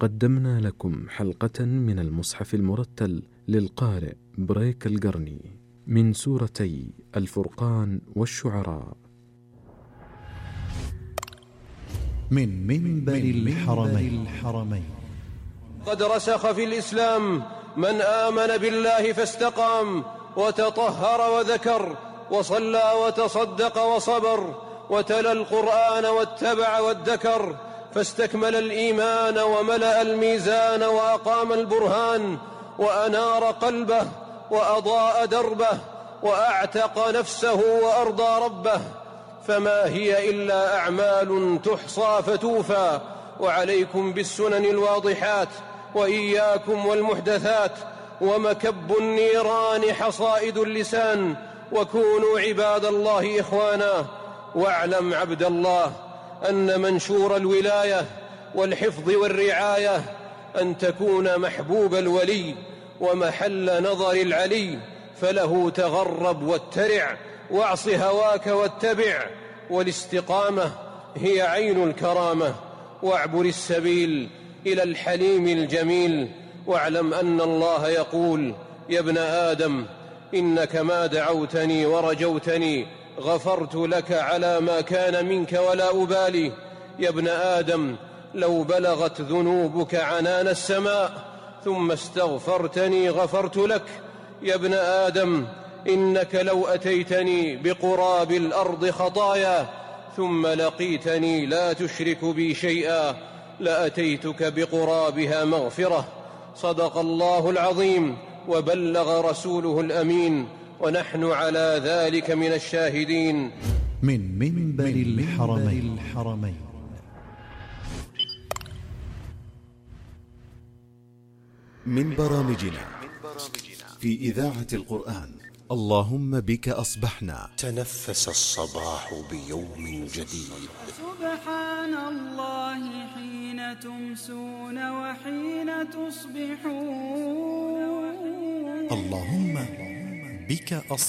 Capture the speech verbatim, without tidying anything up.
قدمنا لكم حلقة من المصحف المرتل للقارئ بريك القرني من سورتي الفرقان والشعراء من منبر الحرمين, الحرمين قد رسخ في الإسلام من آمن بالله فاستقام وتطهر وذكر وصلى وتصدق وصبر وتلا القرآن واتبع وادكر فاستكمل الإيمان وملأ الميزان وأقام البرهان وأنار قلبه وأضاء دربه وأعتق نفسه وأرضى ربه. فما هي إلا أعمال تحصى فتوفى، وعليكم بالسنن الواضحات وإياكم والمحدثات، ومكب النيران حصائد اللسان، وكونوا عباد الله إخوانا. واعلم عبد الله أن منشور الولاية والحفظ والرعاية أن تكون محبوب الولي ومحل نظر العلي، فله تغرب واترع واعص هواك واتبع، والاستقامة هي عين الكرامة، واعبر السبيل إلى الحليم الجميل. واعلم أن الله يقول: يا ابن آدم إنك ما دعوتني ورجوتني غفرت لك على ما كان منك ولا أبالي. يا ابن آدم لو بلغت ذنوبك عنان السماء ثم استغفرتني غفرت لك. يا ابن آدم إنك لو أتيتني بقراب الأرض خطايا ثم لقيتني لا تشرك بي شيئا لأتيتك بقرابها مغفرة. صدق الله العظيم وبلغ رسوله الأمين، ونحن على ذلك من الشاهدين. من منبر الحرمين, الحرمين من برامجنا في إذاعة القرآن اللهم بك أصبحنا. تنفس الصباح بيوم جديد. سبحان الله حين تمسون وحين تصبحون. اللهم بك أصبحنا.